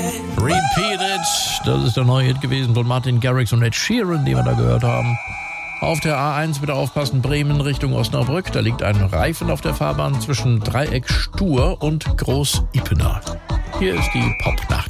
Repeat It, das ist der neue Hit gewesen von Martin Garrix und Ed Sheeran, den wir da gehört haben. Auf der A1 bitte aufpassen, Bremen Richtung Osnabrück. Da liegt ein Reifen auf der Fahrbahn zwischen Dreieck Stur und Groß Ippener. Hier ist die Popnacht.